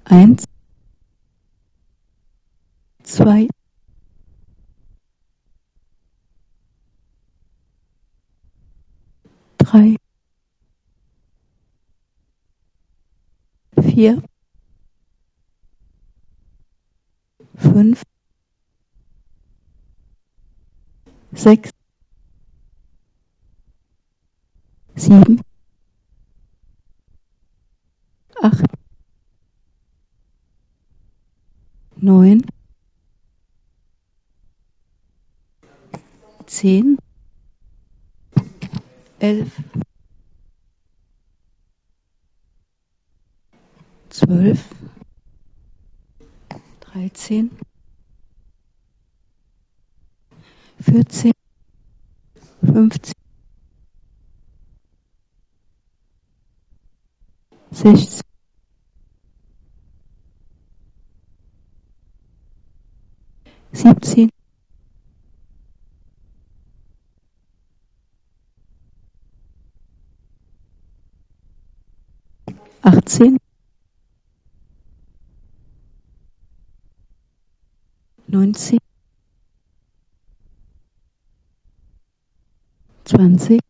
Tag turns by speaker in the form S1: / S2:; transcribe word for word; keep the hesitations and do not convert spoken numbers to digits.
S1: Eins, zwei, drei, vier, fünf, sechs, sieben, acht, neun, zehn, elf, zwölf, dreizehn, vierzehn, fünfzehn, sechzehn, siebzehn, achtzehn, neunzehn, zwanzig,